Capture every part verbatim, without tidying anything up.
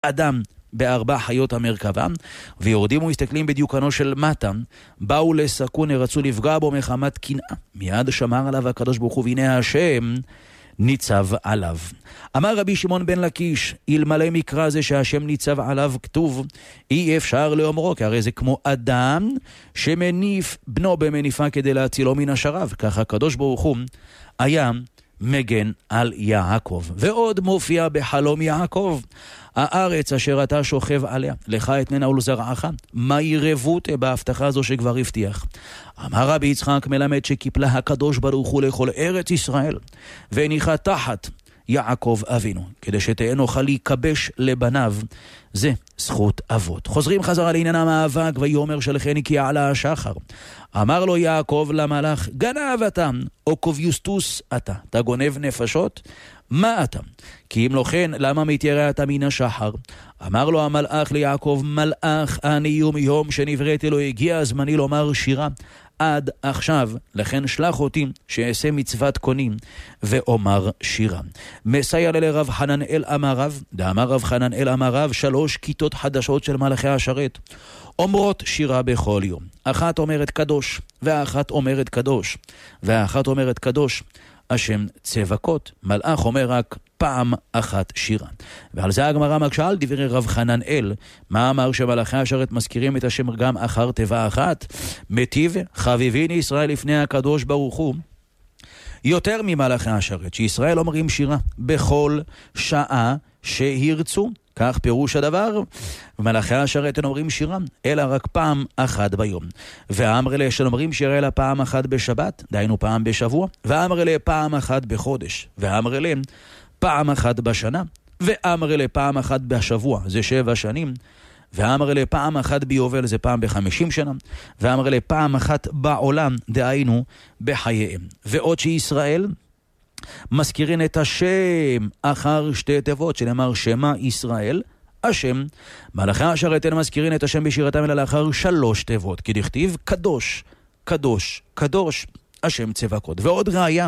אדם בארבע חיות המרכבה, ויורדים ומסתכלים בדיוקנו של מטה, באו לסכון, רצו לפגוע בו מחמת קנאה. מיד שמר עליו הקדוש ברוך הוא, והנה השם ניצב עליו. אמר רבי שמעון בן לקיש, אלמלא מקרא זה שהשם ניצב עליו כתוב, אי אפשר לאומרו, כי הרי זה כמו אדם שמניף בנו במניפה כדי להצילו מן השרב. ככה הקדוש ברוך הוא היה מגן על יעקב. ועוד מופיע בחלום יעקב, הארץ אשר אתה שוכב עליה, לך אתננה ולזרעך, מה ירבות בהבטחה הזו שכבר הבטיח. אמר רבי יצחק מלמד שקיפלה הקדוש ברוך הוא לכל ארץ ישראל, והניחה תחת יעקב אבינו, כדי שתהיה נוכל להיקבש לבניו, זה זכות אבות. חוזרים חזרה לעניין המאבק, ויאמר שלחני כי עלה השחר. אמר לו יעקב למלאך, גנב אתה, או קוביוסטוס אתה, אתה גונב נפשות? מה אתה? כי אם לא כן, למה מתיירא אתה מן השחר? אמר לו המלאך ליעקב, מלאך אני ומיום שנבראתי לו הגיע זמני לומר שירה עד עכשיו, לכן שלח אותי שאעשה מצוות קונים ואומר שירה. מסייע לרב חננאל אמר רב, דאמר רב חננאל אמר רב, שלוש כיתות חדשות של מלאכי השרת אומרות שירה בכל יום. אחת אומרת קדוש, ואחת אומרת קדוש, ואחת אומרת קדוש השם צבקות. מלאך אומר רק פעם אחת שירה. ועל זה הגמרא מקשה על דברי רב חננאל. מה אמר שמלאכי השרת מזכירים את השם גם אחר תיבה אחת? מטיב חביבין ישראל לפני הקדוש ברוך הוא יותר ממלאכי השרת, שישראל אומרים שירה בכל שעה שירצו. כך פירוש הדבר, ומלאכי השרת הם אומרים שירה, אלא רק פעם אחת ביום. ואמר אלה שאומרים שירה אלא פעם אחת בשבת, דיינו פעם בשבוע, ואמר אלה פעם אחת בחודש, ואמר אלה פעם אחת בשנה, ואמר אלה פעם אחת בשבוע, זה שבע שנים, ואמר אלה פעם אחת ביובל, זה פעם בחמישים שנה, ואמר אלה פעם אחת בעולם, דיינו בחייהם. ועוד שישראל מזכירים את השם אחר שתי תיבות, שנאמר שמה ישראל, השם. מלאכי השרת הם מזכירים את השם בשירתם אלא לאחר שלוש תיבות, כי דכתיב קדוש, קדוש, קדוש, השם צבקות. ועוד ראיה,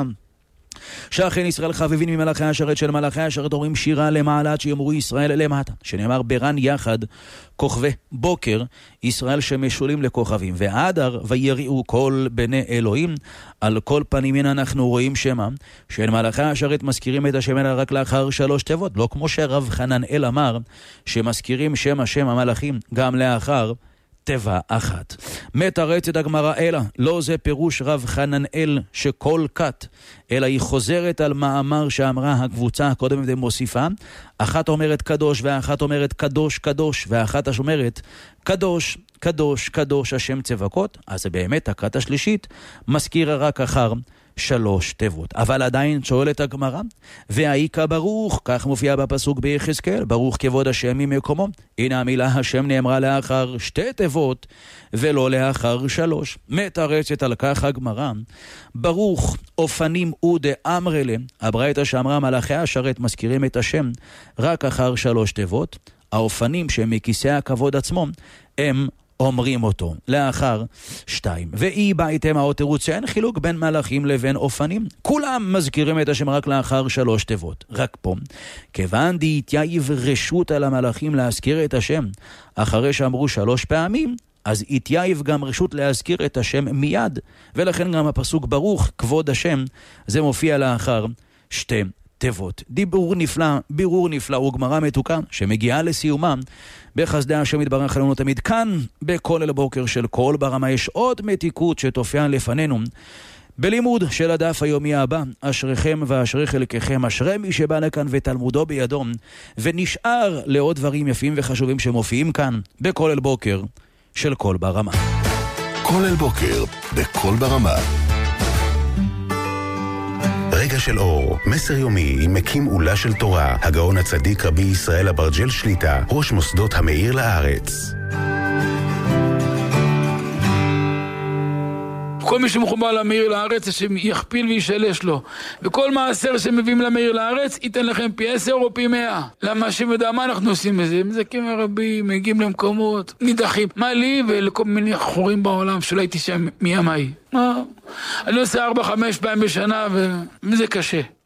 שאכן ישראל חביבין ממלאכי השרת, של מלאכי השרת אומרים שירה למעלה, שיאמרו ישראל למטה, שנאמר ברן יחד כוכבי בוקר, ישראל שמשולים לכוכבים. ועדר ויראו כל בני אלוהים, על כל פנים הנה אנחנו רואים שמה של מלאכי השרת מזכירים את השם אלא רק לאחר שלוש תיבות, לא כמו שרב חננאל אמר שמזכירים שם השם המלאכים גם לאחר תיבה אחת. מתרצת הגמרא אלא, לא זה פירוש רב חננאל שכל כת, אלא היא חוזרת על מאמר שאמרה הקבוצה הקודמת ומוסיפה, אחת אומרת קדוש ואחת אומרת קדוש קדוש, ואחת אומרת קדוש קדוש קדוש השם צבקות. אז באמת הכת השלישית מזכירה רק אחר שלוש תיבות. אבל עדיין שואלת הגמרא, והאיקה ברוך, כך מופיע בפסוק ביחזקאל, ברוך כבוד השם ממקומו. הנה המילה השם נאמרה לאחר שתי תיבות ולא לאחר שלוש. מתרצת על כך הגמרא, ברוך אופנים ודאמרלה, הברייתא שאמרה מלאכי השרת מזכירים את השם רק אחר שלוש תיבות, האופנים שהם מכיסא הכבוד עצמו הם אומרים אותו לאחר שתיים. ואי בעיתם האותירוץ שאין חילוק בין מלאכים לבין אופנים, כולם מזכירים את השם רק לאחר שלוש תיבות. רק פה, כיוון דהתייב רשות על המלאכים להזכיר את השם אחרי שאמרו שלוש פעמים, אז התייב גם רשות להזכיר את השם מיד, ולכן גם הפסוק ברוך כבוד השם זה מופיע לאחר שתי תיבות. דיבור נפלא, בירור נפלא וגמרא מתוקה שמגיעה לסיומה בחסדי השם יתברך לנו תמיד. כאן בכל אל בוקר של כל ברמה יש עוד מתיקות שתופיע לפנינו בלימוד של הדף היומי הבא. אשריכם ואשרי חלקכם, אשרי מי שבא לכאן ותלמודו בידו, ונשאר לעוד דברים יפים וחשובים שמופיעים כאן בכל אל בוקר של כל ברמה. כל אל בוקר בכל ברמה, רגע של אור, מסר יומי עם מקים עולה של תורה, הגאון הצדיק רבי ישראל אברג'ל שליטה, ראש מוסדות המאיר לארץ. כל מי שמחובר למאיר לארץ, השם יכפיל וישלש לו. וכל מעשר שמביאים למאיר לארץ, ייתן לכם פי עשר או פי מאה. למה השם יודע מה אנחנו עושים בזה? מזכים הרבים, מגיעים למקומות, נידחים. מה לי ולכל מיני חורים בעולם שלא הייתי שם מימיי. מה? אני עושה ארבע, חמש פעמים בשנה, וזה קשה.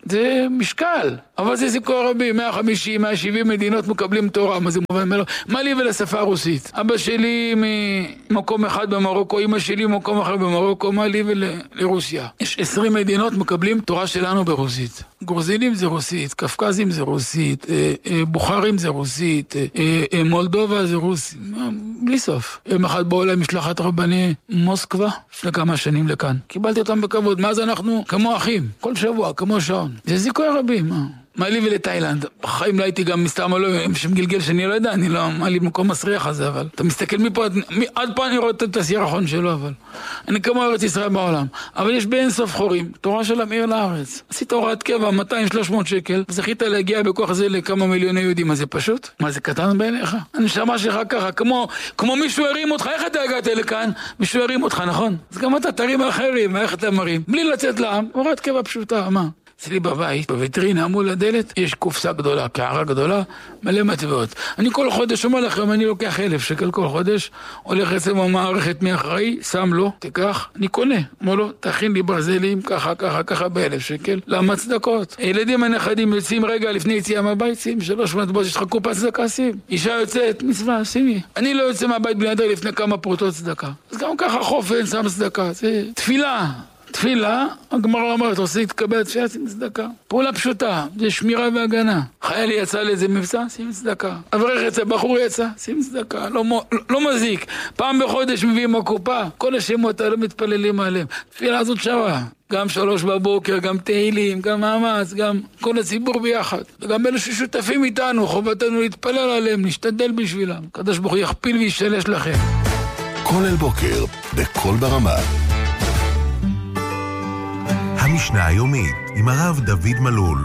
זה משקל. אבל זה סיכוי רבי, מאה וחמישים, מאה ושבעים מדינות מקבלים תורה, מה זה מובן? מה לי ולשפה הרוסית? אבא שלי ממקום אחד במרוקו, אמא שלי ממקום אחר במרוקו, מה לי ולרוסיה? יש עשרים מדינות מקבלים תורה שלנו ברוסית. גרוזינים זה רוסית, קפקזים זה רוסית, בוכרים זה רוסית, מולדובה זה רוסית, בלי סוף. יום אחד באו להם משלחת רבני מוסקבה, לפני כמה שנים לכאן. קיבלתי אותם בכבוד, מאז אנחנו כמו אחים, כל שבוע, כמו שעון. זה זיכוי רבים, מה? מה לי ולתאילנד? בחיים לא הייתי גם מסתם או לא, שם גלגל שאני לא יודע, אני לא, מה לי במקום מסריח הזה, אבל אתה מסתכל מפה, עד פה אני רואה את הסירחון שלו, אבל אני כמו ארץ ישראל בעולם. אבל יש באין סוף חורים, תורה של המאיר לארץ. עשית הוראת קבע, מאתיים שלוש מאות שקל, זכית להגיע בכוח זה לכמה מיליוני יהודים, מה זה פשוט? מה זה קטן בעיניך? הנשמה שלך ככה, כמו, כמו מישהו הרים אותך, איך אתה הגעת לכאן? מישהו הרים אותך, נכון? אז גם אתה תרים אחרים, איך אתה מרים? בלי לצאת לעם, הוראת קבע פשוטה, מה? אצלי בבית, בוויטרינה מול הדלת, יש קופסה גדולה, קערה גדולה, מלא מטבעות. אני כל חודש אומר לכם, אני לוקח אלף שקל כל חודש, הולך אצלם המערכת מי אחראי, שם לו, תיקח, אני קונה. אומר לו, תכין לי ברזלים, ככה, ככה, ככה, באלף שקל, למה צדקות? הילדים הנכדים יוצאים רגע לפני יציאה מהבית, שים, שלוש מטבעות, יש לך קופה צדקה, שים. אישה יוצאת, מצווה, שימי. אני לא יוצא מהבית בלי נדר לפני כמה פרוטות צדקה. אז גם ככה חופן, שם צדקה, זה תפילה. תפילה, הגמרא אומרת, עושה להתקבל תפילה, שים צדקה. פעולה פשוטה, זה שמירה והגנה. חייל יצא לאיזה מבצע, שים צדקה. אברך יצא, בחור יצא, שים צדקה. לא, לא, לא מזיק. פעם בחודש מביאים הקופה, כל השמות האלה מתפללים עליהם. תפילה הזאת שווה. גם שלוש בבוקר, גם תהילים, גם מאמץ, גם כל הציבור ביחד. וגם אלה ששותפים איתנו, חובתנו להתפלל עליהם, להשתדל בשבילם. הקדוש ברוך הוא יכפיל וישלש לכם. כולל בוקר, בכל ברמה. המשנה היומית עם הרב דוד מלול.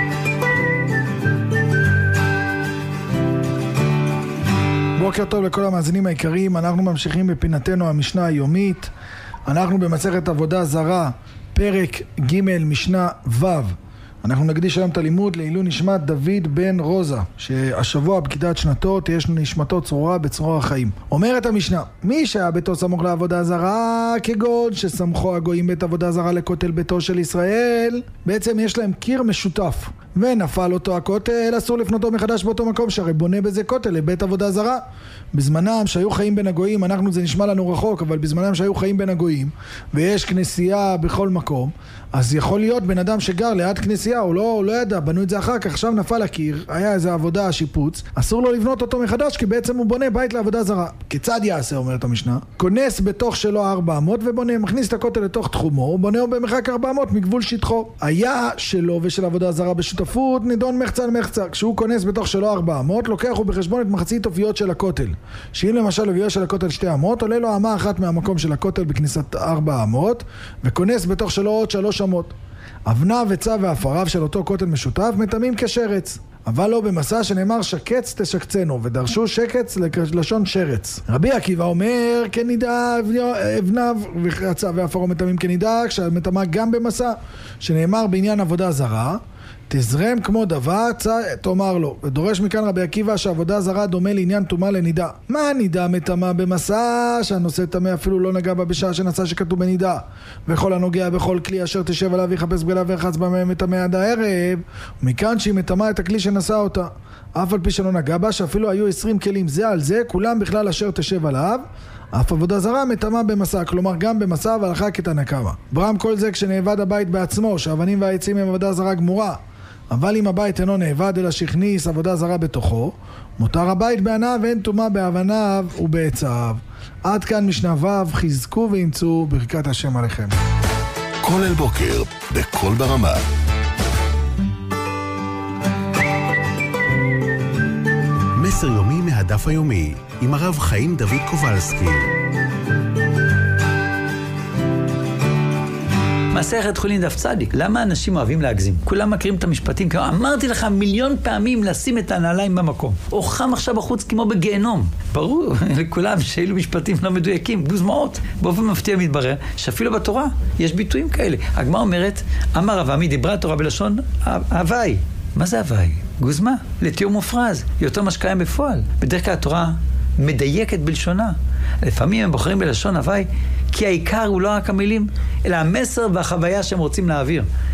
בוקר טוב לכל המאזינים העיקריים, אנחנו ממשיכים בפינתנו המשנה היומית. אנחנו במסכת עבודה זרה, פרק ג' משנה ו'. אנחנו נקדיש היום את הלימוד לעילוי נשמת דוד בן רוזה, שהשבוע בכיתת שנתו תהיה נשמתו צרורה בצרור החיים. אומרת המשנה, מי שהיה ביתו סמוך לעבודה זרה, כגון שסמכו הגויים בית עבודה זרה לכותל ביתו של ישראל, בעצם יש להם קיר משותף, ונפל אותו הכותל, אסור לפנותו מחדש באותו מקום, שהרי בונה בזה כותל לבית עבודה זרה. בזמנם שהיו חיים בין הגויים, אנחנו זה נשמע לנו רחוק, אבל בזמנם שהיו חיים בין הגויים, ויש כנסייה בכל מקום, אז יכול להיות בן אדם שגר ליד כנסייה, הוא לא, הוא לא ידע, בנו את זה אחר כך, עכשיו נפל הקיר, היה איזו עבודה, שיפוץ, אסור לו לבנות אותו מחדש, כי בעצם הוא בונה בית לעבודה זרה. כיצד יעשה, אומרת המשנה? כונס בתוך שלו ארבע מאות ובונה, מכניס את הכותל לתוך תחומו, הוא בונה במרחק ארבע מאות מגבול שטחו. היה שלו ושל עבודה זרה בשותפות, נידון מחצה על מחצה. כשהוא כונס בתוך שלו ארבע מאות, לוקח הוא בחשבון את מחצית אופיות של הכותל. שאם למשל אופיות של הכותל שתי אמות, עולה לו אמה אחת מהמקום של הכותל בכניסת ארבע אמות, וכונס בתוך שלו עוד שלוש אמות. אבנה וצה ואפריו של אותו כותל משותף מטמאים כשרץ. אבל לא במסע שנאמר שקץ תשקצנו, ודרשו שקץ לשון שרץ. רבי עקיבא אומר, כנידה אבניו וצה ואפרו מטמאים כנידה, כשמטמא גם במסע, שנאמר בעניין עבודה זרה, תזרם כמו דבר, תאמר לו. ודורש מכאן רבי עקיבא שעבודה זרה דומה לעניין טומאה לנידה. מה נידה מטמאה במסע? שהנושא טמא אפילו לא נגע בה בשעה שנעשה שכתוב בנידה. וכל הנוגע בכל כלי אשר תשב עליו יחפש בגליו וירחץ בהם מטמא עד הערב. ומכאן שהיא מטמאה את הכלי שנשא אותה. אף על פי שלא נגע בה, שאפילו היו עשרים כלים זה על זה, כולם בכלל אשר תשב עליו. אף עבודה זרה מטמאה במסע, כלומר גם במסע והלכה כתנקמה. ברם כל זה כשנאבד הבית בעצמו, שהאבנים והעצים הם עבודה זרה גמורה. אבל אם הבית אינו נאבד אלא שהכניס עבודה זרה בתוכו, מותר הבית בעיניו ואין טומאה באבניו ובעציו. עד כאן משנה ו', חזקו ואמצו ברכת השם עליכם. כולל בוקר בכל ברמה. מסר יומי מהדף היומי עם הרב חיים דוד קובלסקי. מסכת חולין דף צדיק. למה אנשים אוהבים להגזים? כולם מכירים את המשפטים, כמו אמרתי לך מיליון פעמים לשים את הנעליים במקום. או חם עכשיו בחוץ כמו בגיהנום. ברור לכולם שאילו משפטים לא מדויקים, גוזמאות. באופן מפתיע מתברר שאפילו בתורה יש ביטויים כאלה. הגמרא אומרת, אמר רב עמי, דיברה התורה בלשון הווי. מה זה הווי? גוזמה, לתיאור מופרז, יותר מה שקיים בפועל. בדרך כלל התורה מדייקת בלשונה. לפעמים הם בוחרים בלשון הווי, כי העיקר הוא לא רק המילים, אלא המסר והחוויה שהם רוצים להעביר.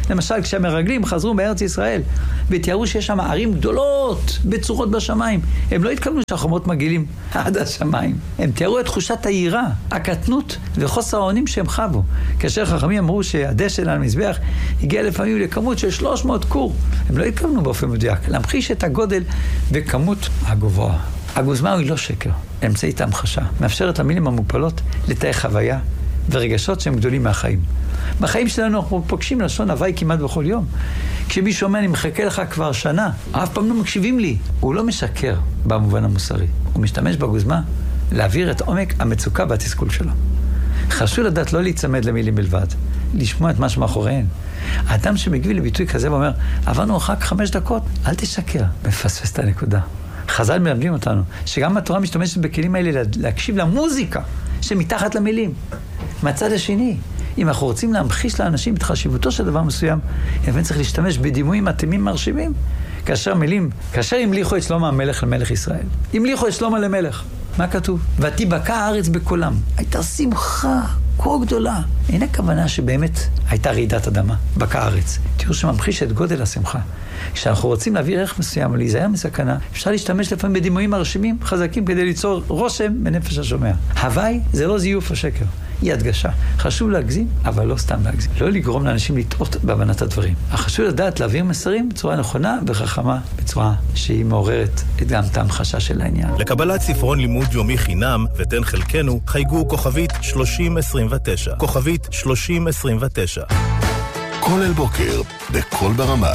למשל, כשהמרגלים חזרו בארץ ישראל, ותיארו שיש שם ערים גדולות, בצורות בשמיים. הם לא התכוונו שהחומות מגילים עד השמיים. הם תיארו את תחושת היראה, הקטנות וחוסר האונים שהם חוו. כאשר חכמים אמרו שהדשא על המזבח הגיע לפעמים לכמות של שלוש מאות קור. הם לא התכוונו באופן מדויק, להמחיש את הגודל וכמות הגבוה. הגוזמה היא לא שקר, אמצעית המחשה. מאפשרת למילים המופלות לתאר חוויה ורגשות שהם גדולים מהחיים. בחיים שלנו אנחנו פוגשים לשון הוואי כמעט בכל יום. כשמישהו אומר, אני מחכה לך כבר שנה, אף פעם לא מקשיבים לי. הוא לא משקר במובן המוסרי. הוא משתמש בגוזמה להעביר את עומק המצוקה והתסכול שלו. חשוב לדעת לא להיצמד למילים בלבד, לשמוע את מה שמאחוריהן. האדם שמגיב לביטוי כזה ואומר, עברנו רק חמש דקות, אל תשקר, מפספס את הנקודה. חז"ל מלמדים אותנו שגם התורה משתמשת בכלים האלה להקשיב למוזיקה שמתחת למילים. מהצד השני, אם אנחנו רוצים להמחיש לאנשים את חשיבותו של דבר מסוים, אנחנו צריך להשתמש בדימויים מתאימים מרשימים. כאשר מילים, כאשר המליכו את שלמה המלך למלך ישראל, המליכו את שלמה למלך. מה כתוב? ותיבקע הארץ בקולם. הייתה שמחה כה גדולה. אין הכוונה שבאמת הייתה רעידת אדמה, בקע הארץ. תראו שממחיש את גודל השמחה. כשאנחנו רוצים להביא ערך מסוים או להיזהר מסכנה, אפשר להשתמש לפעמים בדימויים מרשימים, חזקים, כדי ליצור רושם בנפש השומע. הוואי זה לא זיוף או שקר, היא הדגשה. חשוב להגזים, אבל לא סתם להגזים. לא לגרום לאנשים לטעות בהבנת הדברים. חשוב לדעת להעביר מסרים בצורה נכונה וחכמה, בצורה שהיא מעוררת גם את ההמחשה של העניין. לקבלת ספרון לימוד יומי חינם ותן חלקנו, חייגו כוכבית שלושים עשרים ותשע. כוכבית שלושים עשרים ותשע. כל אל בוקר, בכל ברמה.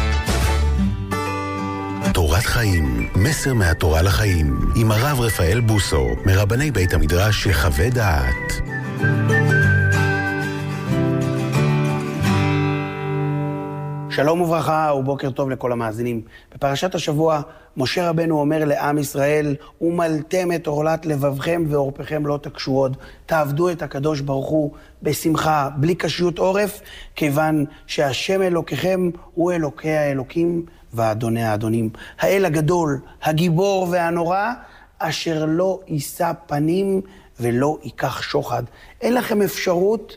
תורת חיים, מסר מהתורה לחיים, עם הרב רפאל בוסו, מרבני בית המדרש יחווה דעת. שלום וברכה ובוקר טוב לכל המאזינים. בפרשת השבוע, משה רבנו אומר לעם ישראל, ומלתם את עורלת לבבכם ועורפכם לא תקשו עוד. תעבדו את הקדוש ברוך הוא בשמחה, בלי קשיות עורף, כיוון שהשם אלוקיכם הוא אלוקי האלוקים ואדוני האדונים. האל הגדול, הגיבור והנורא, אשר לא יישא פנים ולא ייקח שוחד. אין לכם אפשרות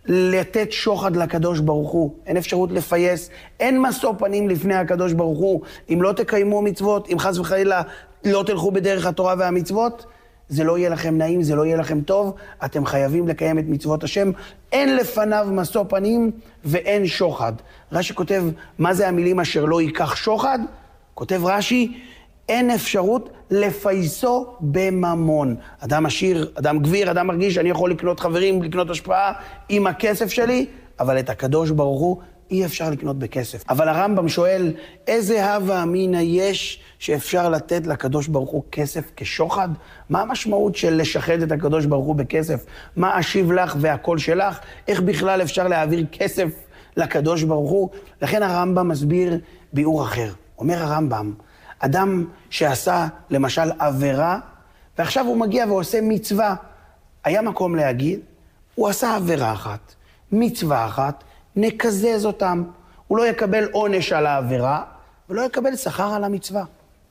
לתת שוחד לקדוש ברוך הוא, אין אפשרות לפייס, אין משוא פנים לפני הקדוש ברוך הוא. אם לא תקיימו מצוות, אם חס וחלילה לא תלכו בדרך התורה והמצוות, זה לא יהיה לכם נעים, זה לא יהיה לכם טוב, אתם חייבים לקיים את מצוות השם. אין לפניו משוא פנים ואין שוחד. רש"י כותב, מה זה המילים אשר לא ייקח שוחד? כותב רש"י, אין אפשרות לפייסו בממון. אדם עשיר, אדם גביר, אדם מרגיש, אני יכול לקנות חברים, לקנות השפעה עם הכסף שלי, אבל את הקדוש ברוך הוא אי אפשר לקנות בכסף. אבל הרמב"ם שואל, איזה הווה אמינא יש שאפשר לתת לקדוש ברוך הוא כסף כשוחד? מה המשמעות של לשחד את הקדוש ברוך הוא בכסף? מה אשיב לך והכל שלך? איך בכלל אפשר להעביר כסף לקדוש ברוך הוא? לכן הרמב"ם מסביר ביאור אחר. אומר הרמב"ם, אדם שעשה למשל עבירה, ועכשיו הוא מגיע ועושה מצווה. היה מקום להגיד, הוא עשה עבירה אחת, מצווה אחת, נקזז אותם. הוא לא יקבל עונש על העבירה, ולא יקבל שכר על המצווה.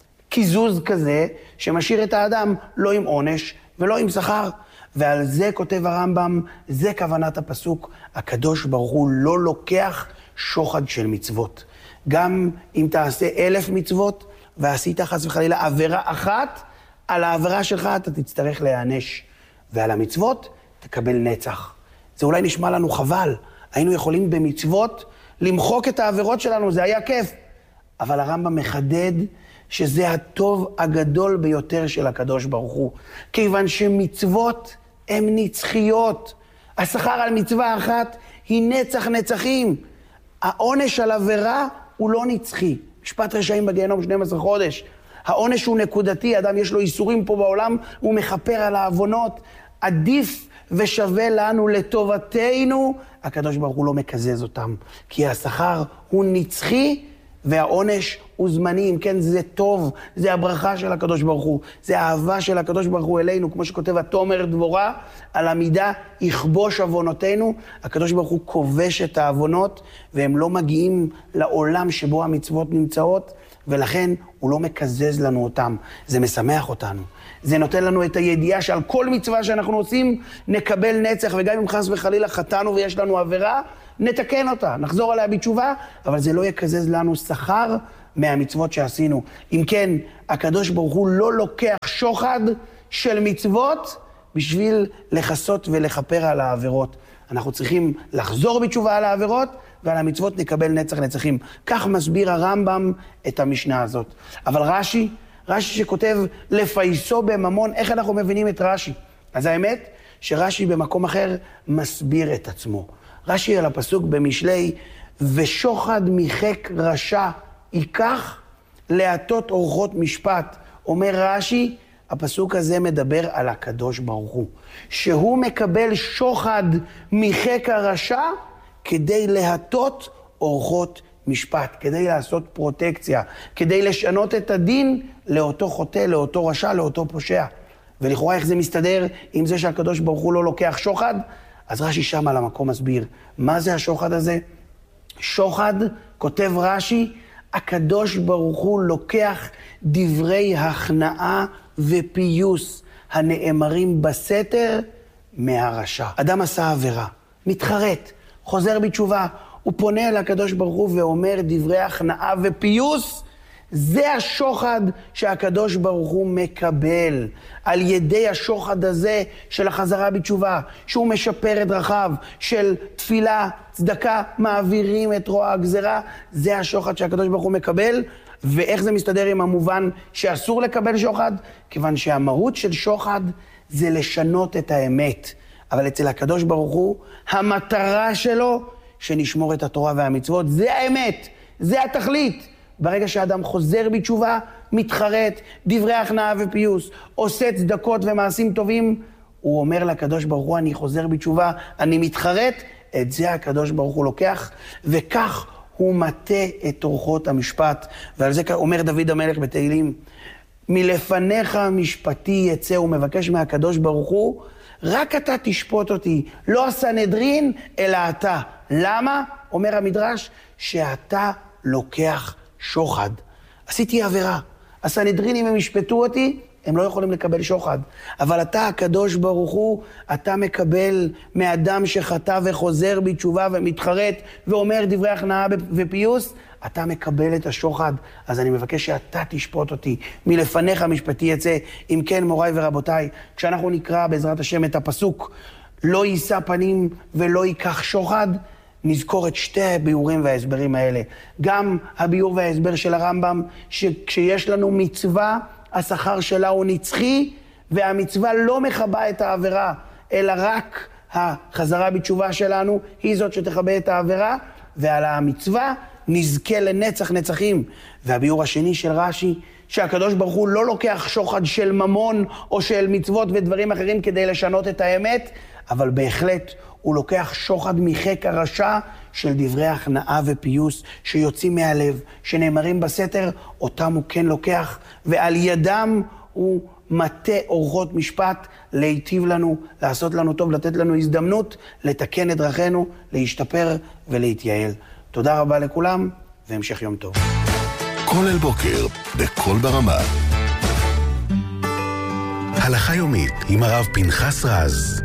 קיזוז כזה שמשאיר את האדם לא עם עונש ולא עם שכר. ועל זה כותב הרמב"ם, זה כוונת הפסוק, הקדוש ברוך הוא לא לוקח שוחד של מצוות. גם אם תעשה אלף מצוות, ועשית חס וחלילה עבירה אחת, על העבירה שלך אתה תצטרך להיענש. ועל המצוות תקבל נצח. זה אולי נשמע לנו חבל. היינו יכולים במצוות למחוק את העבירות שלנו, זה היה כיף. אבל הרמב"ם מחדד שזה הטוב הגדול ביותר של הקדוש ברוך הוא. כיוון שמצוות הן נצחיות. השכר על מצווה אחת היא נצח נצחים. העונש על עבירה הוא לא נצחי. משפט רשעים בגיהנום שנים עשר חודש. העונש הוא נקודתי, אדם יש לו איסורים פה בעולם, הוא מחפר על העוונות. עדיף ושווה לנו לטובתנו, הקדוש ברוך הוא לא מקזז אותם. כי השכר הוא נצחי והעונש הוא זמני. אם כן, זה טוב, זה הברכה של הקדוש ברוך הוא, זה האהבה של הקדוש ברוך הוא אלינו, כמו שכותב התומר דבורה, על המידה יכבוש עוונותינו. הקדוש ברוך הוא כובש את העוונות, והם לא מגיעים לעולם שבו המצוות נמצאות, ולכן הוא לא מקזז לנו אותם. זה משמח אותנו. זה נותן לנו את הידיעה שעל כל מצווה שאנחנו עושים נקבל נצח, וגם אם חס וחלילה חטאנו ויש לנו עבירה, נתקן אותה, נחזור עליה בתשובה, אבל זה לא יקזז לנו שכר מהמצוות שעשינו. אם כן, הקדוש ברוך הוא לא לוקח שוחד של מצוות בשביל לחסות ולכפר על העבירות. אנחנו צריכים לחזור בתשובה על העבירות, ועל המצוות נקבל נצח נצחים. כך מסביר הרמב"ם את המשנה הזאת. אבל רש"י, רש"י שכותב לפייסו בממון, איך אנחנו מבינים את רש"י? אז האמת שרש"י במקום אחר מסביר את עצמו. רש"י על הפסוק במשלי, ושוחד מחק רשע ייקח להטות אורחות משפט. אומר רש"י, הפסוק הזה מדבר על הקדוש ברוך הוא, שהוא מקבל שוחד מחק הרשע כדי להטות אורחות משפט, כדי לעשות פרוטקציה, כדי לשנות את הדין לאותו חוטא, לאותו רשע, לאותו פושע. ולכאורה איך זה מסתדר עם זה שהקדוש ברוך הוא לא לוקח שוחד? אז רש"י שם על המקום מסביר, מה זה השוחד הזה? שוחד, כותב רש"י, הקדוש ברוך הוא לוקח דברי הכנעה ופיוס הנאמרים בסתר מהרשע. אדם עשה עבירה, מתחרט, חוזר בתשובה, הוא פונה אל הקדוש ברוך הוא ואומר דברי הכנעה ופיוס, זה השוחד שהקדוש ברוך הוא מקבל על ידי השוחד הזה של החזרה בתשובה, שהוא משפר את דרכיו, של תפילה, צדקה, מעבירים את רוע הגזרה, זה השוחד שהקדוש ברוך הוא מקבל. ואיך זה מסתדר עם המובן שאסור לקבל שוחד? כיוון שהמהות של שוחד זה לשנות את האמת. אבל אצל הקדוש ברוך הוא, המטרה שלו שנשמור את התורה והמצוות, זה האמת, זה התכלית. ברגע שהאדם חוזר בתשובה, מתחרט, דברי הכנעה ופיוס, עושה צדקות ומעשים טובים, הוא אומר לקדוש ברוך הוא, אני חוזר בתשובה, אני מתחרט, את זה הקדוש ברוך הוא לוקח, וכך הוא מטה את אורחות המשפט. ועל זה אומר דוד המלך בתהילים, מלפניך משפטי יצא, הוא מבקש מהקדוש ברוך הוא, רק אתה תשפוט אותי, לא הסנהדרין, אלא אתה. למה? אומר המדרש, שאתה לוקח שוחד. עשיתי עבירה. הסנהדרין, אם הם ישפטו אותי, הם לא יכולים לקבל שוחד. אבל אתה, הקדוש ברוך הוא, אתה מקבל מאדם שחטא וחוזר בתשובה ומתחרט ואומר דברי הכנעה ופיוס, אתה מקבל את השוחד. אז אני מבקש שאתה תשפוט אותי. מלפניך משפטי יצא. אם כן, מוריי ורבותיי, כשאנחנו נקרא בעזרת השם את הפסוק, לא יישא פנים ולא ייקח שוחד, נזכור את שתי הביאורים וההסברים האלה. גם הביאור וההסבר של הרמב"ם, שכשיש לנו מצווה, השכר שלה הוא נצחי, והמצווה לא מחבה את העבירה, אלא רק החזרה בתשובה שלנו היא זאת שתחבה את העבירה, ועל המצווה נזכה לנצח נצחים. והביאור השני של רש"י, שהקדוש ברוך הוא לא לוקח שוחד של ממון או של מצוות ודברים אחרים כדי לשנות את האמת, אבל בהחלט הוא לוקח שוחד מחק הרשע של דברי הכנעה ופיוס שיוצאים מהלב, שנאמרים בסתר, אותם הוא כן לוקח, ועל ידם הוא מטה אורחות משפט, להיטיב לנו, לעשות לנו טוב, לתת לנו הזדמנות, לתקן את דרכינו, להשתפר ולהתייעל. תודה רבה לכולם, והמשך יום טוב. כל אל בוקר, בכל ברמה. הלכה יומית עם הרב פנחס רז.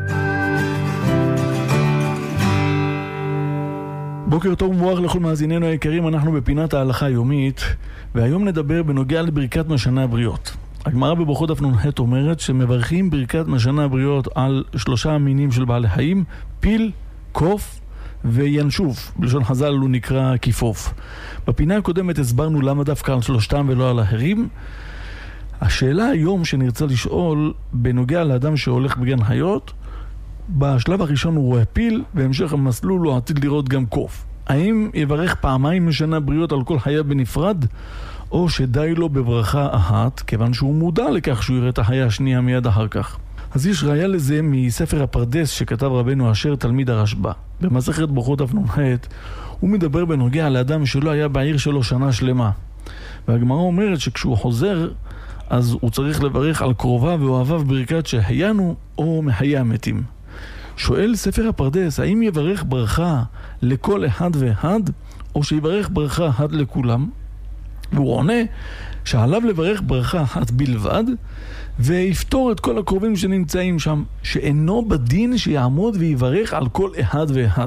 בוקר טוב ומבורך לכל מאזיננו היקרים, אנחנו בפינת ההלכה היומית, והיום נדבר בנוגע לברכת משנה הבריות. הגמרא בברכות דף נ"ח אומרת שמברכים ברכת משנה הבריות על שלושה המינים של בעלי חיים, פיל, קוף וינשוף, בלשון חז"ל הוא נקרא כיפוף. בפינה הקודמת הסברנו למה דווקא על שלושתם ולא על האחרים. השאלה היום שנרצה לשאול בנוגע לאדם שהולך בגן חיות, בשלב הראשון הוא רואה פיל, בהמשך המסלול הוא עתיד לראות גם קוף. האם יברך פעמיים משנה בריות על כל חיה בנפרד, או שדי לו בברכה אחת, כיוון שהוא מודע לכך שהוא יראה את החיה השנייה מיד אחר כך? אז יש ראיה לזה מספר הפרדס שכתב רבנו אשר תלמיד הרשב"א. במסכת ברכות דף נ"ח הוא מדבר בנוגע לאדם שלא היה בעיר שלו שנה שלמה. והגמרא אומרת שכשהוא חוזר, אז הוא צריך לברך על קרוביו ואוהביו ברכת שהיינו או מחיי המתים. שואל ספר הפרדס, האם יברך ברכה לכל אחד ואחד, או שיברך ברכה אחת לכולם? והוא עונה שעליו לברך ברכה אחת בלבד, ויפתור את כל הקרובים שנמצאים שם, שאינו בדין שיעמוד ויברך על כל אחד ואחד.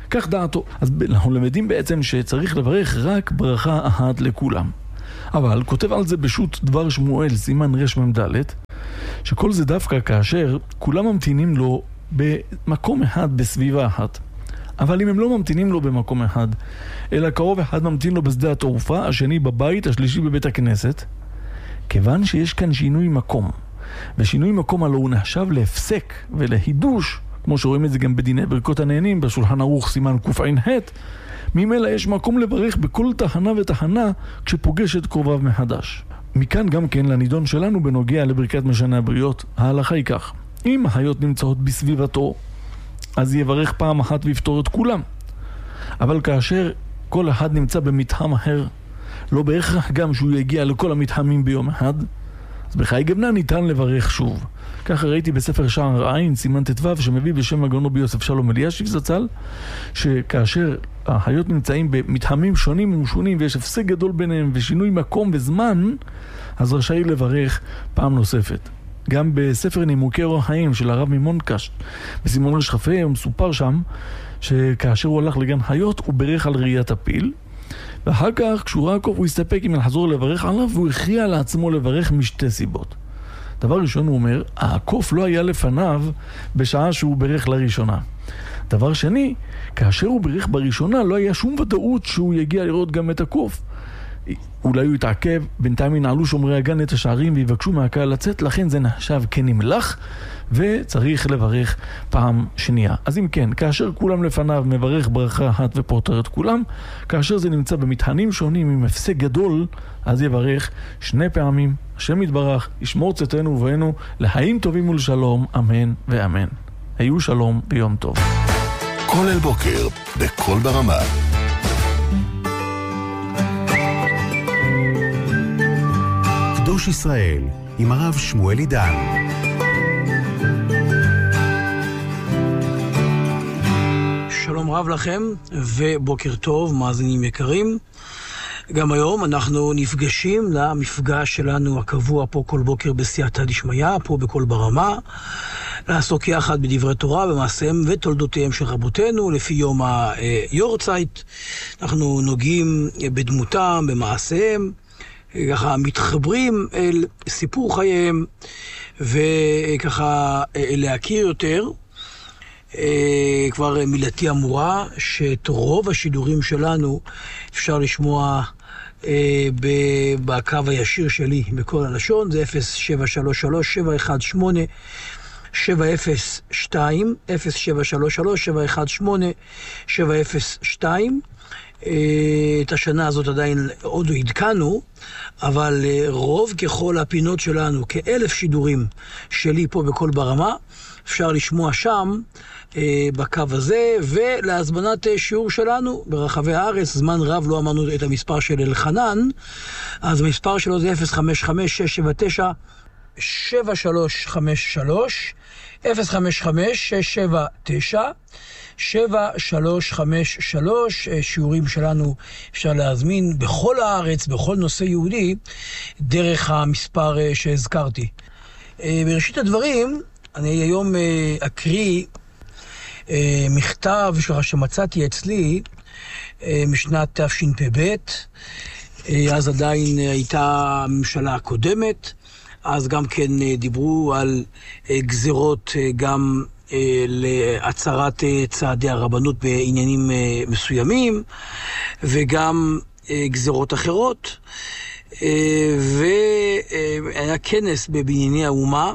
כך דעתו. אז אנחנו למדים בעצם שצריך לברך רק ברכה אחת לכולם. אבל כותב על זה בשו"ת דבר שמואל, סימן רש ממד', שכל זה דווקא כאשר כולם ממתינים לו במקום אחד, בסביבה אחת. אבל אם הם לא ממתינים לו במקום אחד, אלא קרוב אחד ממתין לו בשדה התעופה, השני בבית, השלישי בבית הכנסת, כיוון שיש כאן שינוי מקום, ושינוי מקום הלא הוא נחשב להפסק ולהידוש, כמו שרואים את זה גם בדיני ברכות הנהנים, בשולחן ערוך סימן קע"ח, ממילא יש מקום לברך בכל תחנה ותחנה כשפוגש את קרוביו מחדש. מכאן גם כן לנידון שלנו בנוגע לברכת משנה הבריות, ההלכה היא כך: אם החיות נמצאות בסביבתו, אז יברך פעם אחת ויפתור את כולם. אבל כאשר כל אחד נמצא במתחם אחר, לא בהכרח גם שהוא יגיע לכל המתחמים ביום אחד, אז בחיי גבנה ניתן לברך שוב. ככה ראיתי בספר שער עין, סימן ט"ו, שמביא בשם הגאון רבי יוסף שלום אלישיב זצ"ל, שכאשר החיות נמצאים במתחמים שונים ומשונים ויש הפסק גדול ביניהם ושינוי מקום וזמן, אז רשאי לברך פעם נוספת. גם בספר נימוקי אורח חיים של הרב ממונקש, בסימן רש כ"ה, הוא מסופר שם שכאשר הוא הלך לגן חיות הוא ברך על ראיית הפיל, ואחר כך כשהוא ראה קוף הוא הסתפק אם לחזור לברך עליו, והוא הכריע לעצמו לברך משתי סיבות. דבר ראשון, הוא אומר, הקוף לא היה לפניו בשעה שהוא ברך לראשונה. דבר שני, כאשר הוא ברך בראשונה לא היה שום ודאות שהוא יגיע לראות גם את הקוף. אולי הוא יתעכב, בינתיים ינעלו שומרי הגן את השערים ויבקשו מהקהל לצאת, לכן זה נחשב כנמלח וצריך לברך פעם שנייה. אז אם כן, כאשר כולם לפניו מברך ברכה אחת ופותר את כולם, כאשר זה נמצא במתחנים שונים עם הפסק גדול, אז יברך שני פעמים. השם יתברך, ישמור צאתנו ובואנו לחיים טובים ולשלום, אמן ואמן. היו שלום ויום טוב. כל אל בוקר, בכל ברמה. קדוש ישראל, עם הרב שמואל עידן. שלום רב לכם ובוקר טוב, מאזינים יקרים. גם היום אנחנו נפגשים למפגש שלנו הקבוע פה כל בוקר בסייעתא דשמיא, פה בכל ברמה, לעסוק יחד בדברי תורה, במעשיהם ותולדותיהם של רבותינו, לפי יום היורצייט. אנחנו נוגעים בדמותם, במעשיהם, ככה מתחברים אל סיפור חייהם, וככה להכיר יותר. כבר מילתי אמורה שאת רוב השידורים שלנו אפשר לשמוע בקו הישיר שלי בכל הלשון, זה אפס שבע שלוש שלוש שבע אחת שמונה שבע אפס שתיים, אפס שבע שלוש שלוש שבע אחת שמונה שבע אפס שתיים. את השנה הזאת עדיין עוד לא עדכנו, אבל רוב ככל הפינות שלנו, כאלף שידורים שלי פה בכל ברמה, אפשר לשמוע שם בקו הזה, ולהזמנת שיעור שלנו ברחבי הארץ. זמן רב לא אמרנו את המספר של אלחנן, אז המספר שלו זה אפס חמש חמש שש שבע תשע שבע שלוש חמש שלוש, אפס חמש חמש שש שבע תשע שבע שלוש חמש שלוש. שיעורים שלנו אפשר להזמין בכל הארץ, בכל נושא יהודי, דרך המספר שהזכרתי. בראשית הדברים, אני היום אקריא מכתב שמצאתי אצלי משנת תשפ"ב. אז עדיין הייתה הממשלה הקודמת, אז גם כן דיברו על גזירות גם להצהרת צעדי הרבנות בעניינים מסוימים, וגם גזירות אחרות. והיה כנס בבנייני האומה,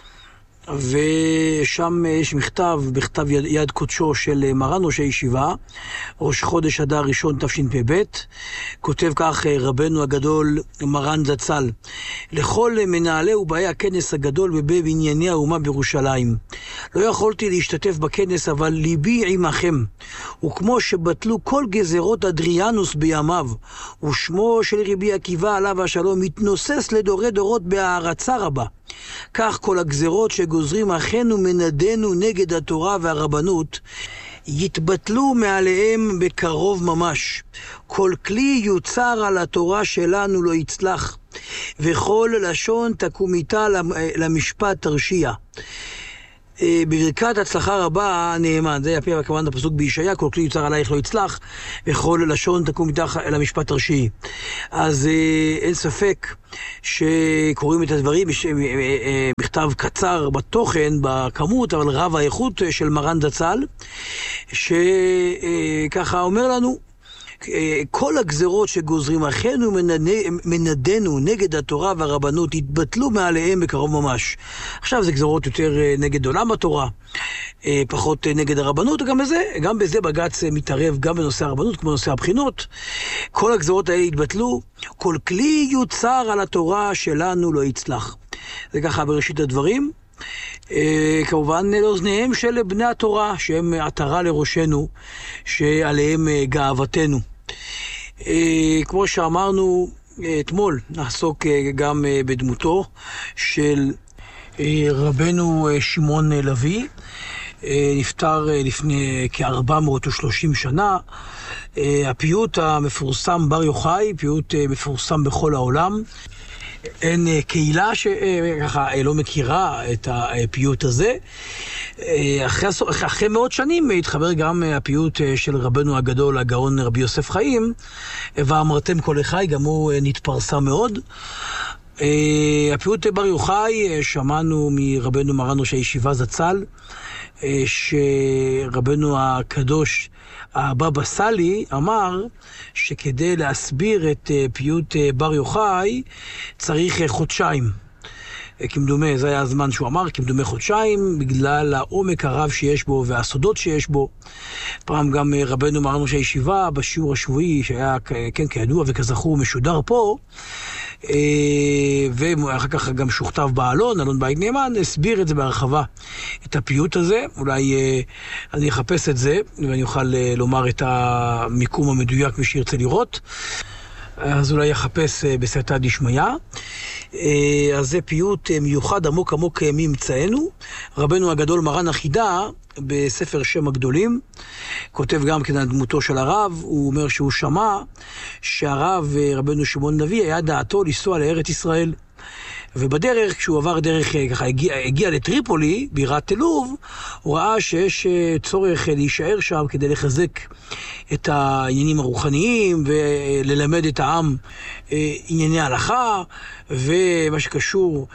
ושם יש מכתב, בכתב יד, יד קודשו של מרן ראש הישיבה, ראש חודש אדר ראשון תשפ"ב, כותב כך רבנו הגדול מרן זצ"ל: לכל מנהלי ובאי הכנס הגדול בבנייני האומה בירושלים, לא יכולתי להשתתף בכנס, אבל ליבי עמכם, וכמו שבטלו כל גזרות אדריאנוס בימיו, ושמו של רבי עקיבא עליו השלום מתנוסס לדורי דורות בהערצה רבה, כך כל הגזרות שגוזרים אחינו מנדנו נגד התורה והרבנות יתבטלו מעליהם בקרוב ממש. כל כלי יוצר על התורה שלנו לא יצלח, וכל לשון תקום איתה למשפט תרשיע. בברכת הצלחה רבה נאמן, זה הפי הכוונה הפסוק בישעיה, כל כלי יוצר עלייך לא יצלח, וכל לשון תקום מתחת אל המשפט הרשעי. אז אין ספק שקוראים את הדברים בכתב קצר בתוכן, בכמות, אבל רב האיכות של מרן דצ"ל, שככה אומר לנו, כל הגזרות שגוזרים אחינו מנדנו נגד התורה והרבנות התבטלו מעליהם בקרוב ממש. עכשיו זה גזרות יותר נגד עולם התורה, פחות נגד הרבנות, גם בזה, גם בזה בג"ץ מתערב גם בנושא הרבנות כמו בנושא הבחינות. כל הגזרות האלה התבטלו, כל כלי יוצר על התורה שלנו לא יצלח. זה ככה בראשית הדברים. כמובן לאוזניהם של בני התורה שהם עטרה לראשנו, שעליהם גאוותנו. כמו שאמרנו אתמול, נעסוק גם בדמותו של רבנו שמעון לוי, נפטר לפני כ-ארבע מאות ושלושים שנה. הפיוט המפורסם בר יוחאי, פיוט מפורסם בכל העולם. אין קהילה שככה לא מכירה את הפיוט הזה. אחרי, אחרי מאות שנים התחבר גם הפיוט של רבנו הגדול, הגאון רבי יוסף חיים, ואמרתם כל אחי, גם הוא נתפרסם מאוד. הפיוט בר יוחאי, שמענו מרבנו מרן ראש הישיבה זצ"ל, שרבנו הקדוש הבבא סאלי אמר שכדי להסביר את פיוט בר יוחאי צריך חודשיים. כמדומה, זה היה הזמן שהוא אמר, כמדומה חודשיים, בגלל העומק הרב שיש בו והסודות שיש בו. פעם גם רבנו מרן ראש הישיבה בשיעור השבועי, שהיה כן כידוע וכזכור משודר פה, ואחר כך גם שוכתב בעלון, אלון בית נאמן, הסביר את זה בהרחבה, את הפיוט הזה. אולי אני אחפש את זה, ואני אוכל לומר את המיקום המדויק מי שירצה לראות. אז אולי יחפש בסייעתא דשמיא. אז זה פיוט מיוחד עמוק עמוק ממצאנו. רבנו הגדול מרן החידה בספר שם הגדולים כותב גם כן על דמותו של הרב. הוא אומר שהוא שמע שהרב רבנו שמעון לוי היה דעתו לנסוע לארץ ישראל, ובדרך, כשהוא עבר דרך, ככה, הגיע, הגיע לטריפולי, בירת תל אביב, הוא ראה שיש צורך להישאר שם כדי לחזק את העניינים הרוחניים וללמד את העם ענייני הלכה ומה שקשור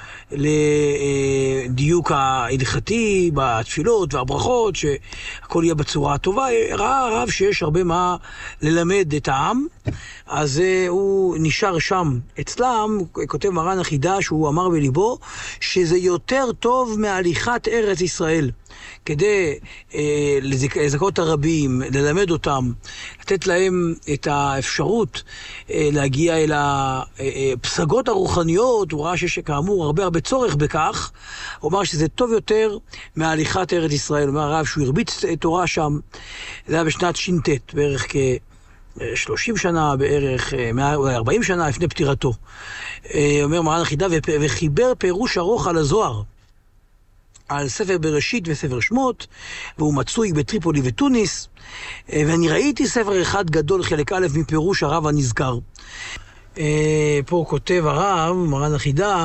לדיוק ההלכתי בתפילות והברכות, שהכל יהיה בצורה הטובה. ראה הרב שיש הרבה מה ללמד את העם, אז הוא נשאר שם אצלם. כותב מרן החידה שהוא אמר בליבו שזה יותר טוב מהליכת ארץ ישראל, כדי אה, לזכות הרבים, ללמד אותם, לתת להם את האפשרות אה, להגיע אל הפסגות הרוחניות. הוא ראה שיש כאמור הרבה הרבה צורך בכך. הוא אמר שזה טוב יותר מהליכת ארץ ישראל. הוא אומר הרב שהוא הרביץ תורה שם, זה היה בשנת ש"ט, בערך כ... שלושים שנה בערך, אולי ארבעים שנה לפני פטירתו. אומר מרן החידה, וחיבר פירוש ארוך על הזוהר, על ספר בראשית וספר שמות, והוא מצוי בטריפולי ותוניס. ואני ראיתי ספר אחד גדול, חלק א' מפירוש הרב הנזכר. פה כותב הרב, מרן החידה,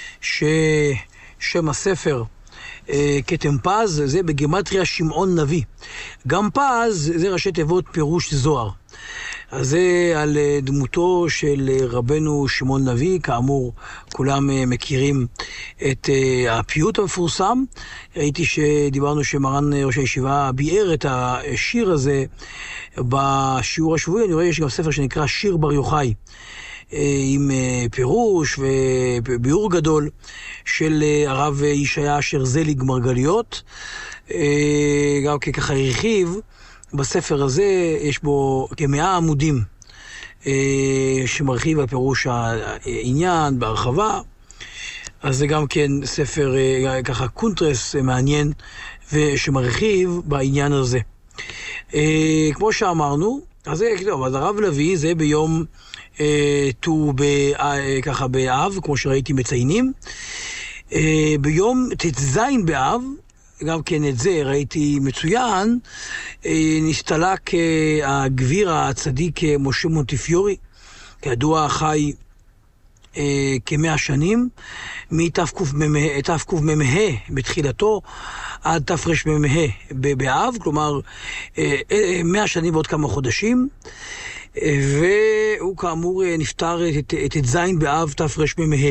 ששם הספר כתם פז, זה בגימטריה שמעון נביא. גם פז זה ראשי תיבות פירוש זוהר. אז זה על דמותו של רבנו שמעון לוי. כאמור, כולם מכירים את הפיוט המפורסם. ראיתי שדיברנו שמרן ראש הישיבה ביאר את השיר הזה בשיעור השבועי. אני רואה יש גם ספר שנקרא שיר בר יוחאי, עם פירוש וביאור גדול של הרב ישעיה אשר זליג מרגליות. גם ככה הרחיב בספר הזה, יש בו כמאה עמודים שמרחיב על פירוש העניין בהרחבה. אז זה גם כן ספר ככה קונטרס מעניין ושמרחיב בעניין הזה. כמו שאמרנו, אז זה, אז הרב לוי זה ביום ט"ו ככה באב, כמו שראיתי מציינים. ביום ט"ז באב, גם כן את זה ראיתי מצוין, נסתלק הגביר הצדיק משה מונטיפיורי, כידוע חי אה, כמאה שנים, מתקמ"ה בתחילתו עד תרמ"ה באב, כלומר אה, אה, מאה שנים ועוד כמה חודשים, אה, והוא כאמור נפטר את זין באב תרמ"ה.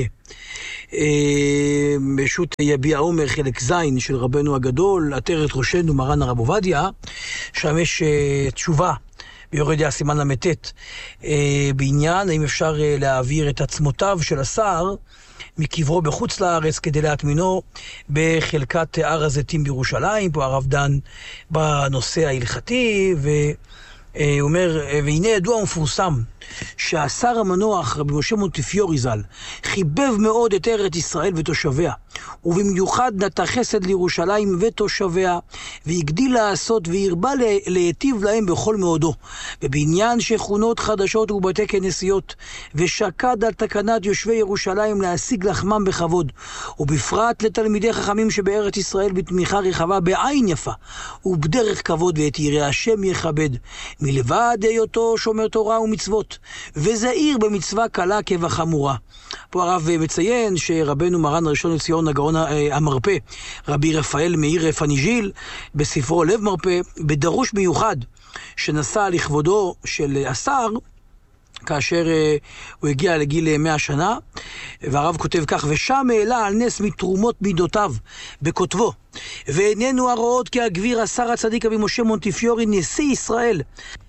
בשו"ת יביע עומר חלק זין של רבנו הגדול, עטרת ראשנו מרן הרב עובדיה, שם יש תשובה ביורדיה סימן למתת בעניין האם אפשר להעביר את עצמותיו של השר מקברו בחוץ לארץ כדי להטמינו בחלקת הר הזיתים בירושלים. פה הרב דן בנושא ההלכתי, והוא אומר, והנה ידוע ומפורסם שהשר המנוח רבי משה מונטיפיורי ז"ל חיבב מאוד את ארץ ישראל ותושביה, ובמיוחד נטע חסד לירושלים ותושביה, והגדיל לעשות והרבה להיטיב להם בכל מאודו, ובעניין שכונות חדשות ובתי כנסיות, ושקד על תקנת יושבי ירושלים להשיג לחמם בכבוד, ובפרט לתלמידי חכמים שבארץ ישראל בתמיכה רחבה בעין יפה ובדרך כבוד, ואת יראי השם יכבד, מלבד היותו שומר תורה ומצוות וזהיר במצווה קלה כבחמורה. פה הרב מציין שרבנו מרן הראשון לציון הגאון המרפא רבי רפאל מאיר פניג'יל בספרו לב מרפא בדרוש מיוחד שנשא לכבודו של השר כאשר הוא הגיע לגיל מאה שנה, והרב כותב כך: ושם העלה על נס מתרומות מידותיו בכותבו, ואיננו הרואות כי הגביר השר הצדיק רבי משה מונטיפיורי נשיא ישראל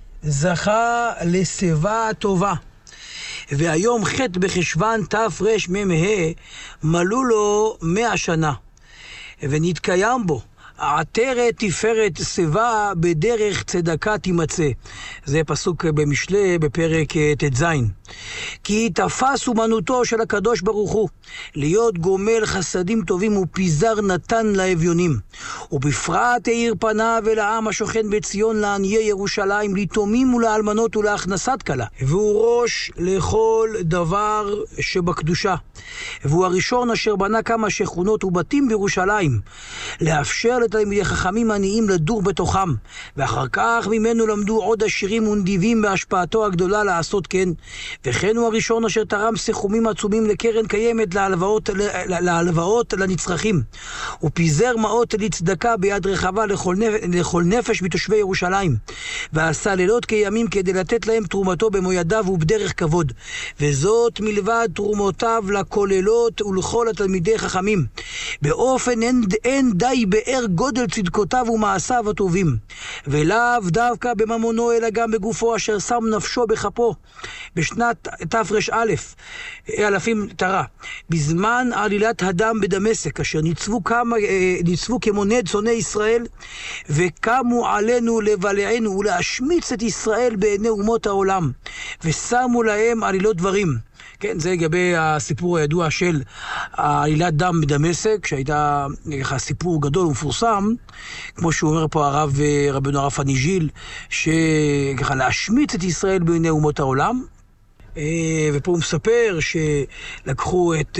זכה לשיבה טובה, והיום ח' בחשוון תרמ"ה מלאו לו מאה שנה, ונתקיים בו עטרת תפארת שיבה בדרך צדקה תימצא. זה פסוק במשלי בפרק ט"ז. כי תפס אומנותו של הקדוש ברוך הוא להיות גומל חסדים טובים ופיזר נתן לאביונים, ובפרט העיר פניו אל העם השוכן בציון לעניי ירושלים, ליתומים ולאלמנות ולהכנסת כלה, והוא ראש לכל דבר שבקדושה, והוא הראשון אשר בנה כמה שכונות ובתים בירושלים, לאפשר לתלמידי חכמים עניים לדור בתוכם, ואחר כך ממנו למדו עוד עשירים ונדיבים בהשפעתו הגדולה לעשות כן. וכן הוא הראשון אשר תרם סכומים עצומים לקרן קיימת להלוואות, להלוואות לנצרכים, ופיזר מאות לצדקה ביד רחבה לכל, נפש, לכל נפש מתושבי ירושלים, ועשה לילות כימים כדי לתת להם תרומתו במו ידיו ובדרך כבוד, וזאת מלבד תרומותיו לכוללות ולכל התלמידי חכמים, באופן אין, אין די באר גודל צדקותיו ומעשיו הטובים, ולאו דווקא בממונו אלא גם בגופו אשר שם נפשו בכפו בשנת תר"א אלפים תרה, בזמן עלילת הדם בדמשק, אשר ניצבו, כמה, ניצבו כמוני צוני ישראל, וקמו עלינו לבלענו ולהשמיץ את ישראל בעיני אומות העולם, ושמו להם עלילות דברים. כן, זה לגבי הסיפור הידוע של עלילת דם בדמשק, שהייתה ככה סיפור גדול ומפורסם, כמו שהוא אומר פה הרב רבנו הרב פניג'יל, שככה להשמיץ את ישראל בעיני אומות העולם. ופה הוא מספר שלקחו את,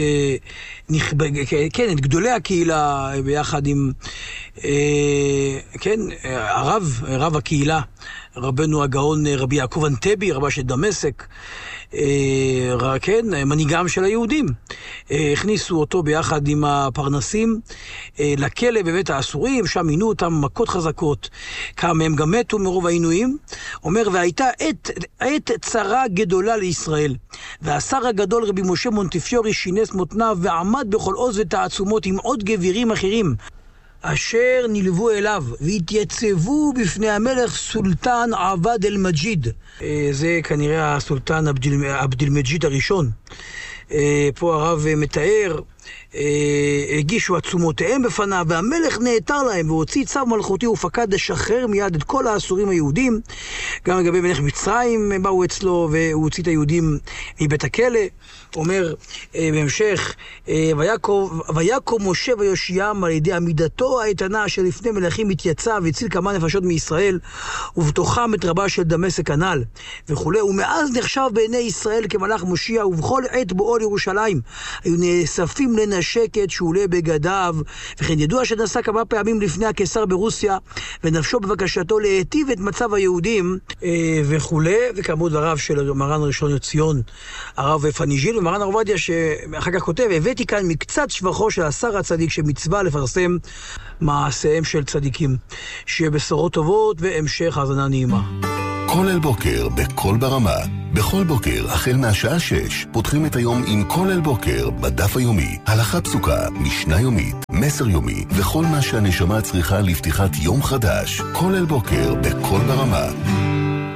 כן, את גדולי הקהילה ביחד עם, כן, הרב, רב הקהילה, רבנו הגאון רבי יעקב אנטבי, רבה של דמשק, כן, מנהיגם של היהודים. הכניסו אותו ביחד עם הפרנסים לכלא בבית האסורים, שם עינו אותם מכות חזקות, כמה מהם גם מתו מרוב העינויים. אומר, והייתה עת, עת צרה גדולה לישראל, והשר הגדול רבי משה מונטיפיורי שינס מותניו ועמד בכל עוז ותעצומות עם עוד גבירים אחרים אשר נלוו אליו, והתייצבו בפני המלך סולטן עבד אל מג'יד. זה כנראה הסולטן עבד אל מג'יד הראשון. פה הרב מתאר, הגישו עצומותיהם בפניו, והמלך נעתר להם והוציא צו מלכותי ופקד לשחרר מיד את כל האסורים היהודים. גם לגבי מלך מצרים באו אצלו והוא הוציא את היהודים מבית הכלא. אומר בהמשך, ויקום משה ויושיעם על ידי עמידתו האיתנה אשר לפני מלכים התייצב והציל כמה נפשות מישראל, ובתוכם את רבה של דמשק הנ"ל וכו'. ומאז נחשב בעיני ישראל כמלאך מושיע, ובכל עת בואו לירושלים היו נאספים לנשק את שולי בגדיו, וכן ידוע שנסע כמה פעמים לפני הקיסר ברוסיה, ונפשו בבקשתו להיטיב את מצב היהודים אה, וכו'. וכאמור דבריו של מרן הראשון לציון, הרב פניג'יל, ומרן עובדיה שאחר כך כותב, הבאתי כאן מקצת שבחו של השר הצדיק שמצווה לפרסם מעשיהם של צדיקים. שיהיה בשורות טובות והמשך האזנה נעימה. כל אל בוקר בכל ברמה. בכל בוקר, החל מהשעה שש, פותחים את היום עם כל אל בוקר בדף היומי. הלכה פסוקה, משנה יומית, מסר יומי, וכל מה שהנשמה צריכה לפתיחת יום חדש. כל אל בוקר בכל ברמה.